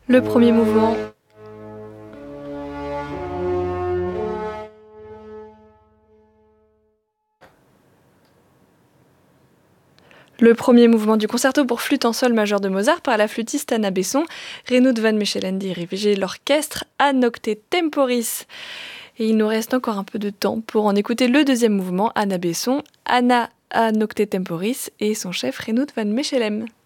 Le premier mouvement. Le premier mouvement du concerto pour flûte en sol majeur de Mozart par la flûtiste Anna Besson. Renaud van Mechelen dirigeait l'orchestre A Nocte Temporis. Et il nous reste encore un peu de temps pour en écouter le deuxième mouvement, Anna Besson, Anna A Nocte Temporis et son chef Renaud van Mechelen.